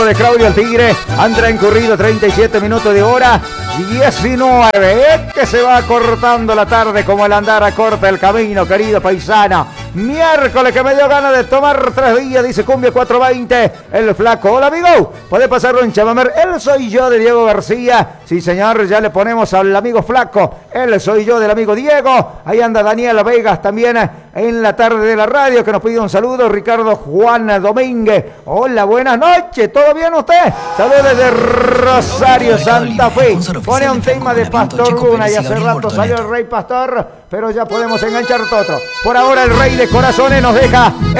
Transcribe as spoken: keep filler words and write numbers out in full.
de Claudio el Tigre. Han transcurrido treinta y siete minutos de hora. diecinueve. Que se va cortando la tarde como el andar acorta el camino, querido paisano. Miércoles que me dio ganas de tomar tres días, dice Cumbia cuatro veinte. El flaco. Hola, amigo. Puede pasarlo en Chamamer. Él soy yo de Diego García. Sí, señor. Ya le ponemos al amigo flaco. Él soy yo del amigo Diego. Ahí anda Daniela Vegas también en la tarde de la radio, que nos pide un saludo. Ricardo Juan Domínguez. Hola, buenas noches. ¿Todo bien usted? Saludos desde Rosario, Santa Fe. Pone un tema de Pastor Luna y hace rato salió el Rey Pastor, pero ya podemos enganchar otro. Por ahora el Rey de Corazones nos deja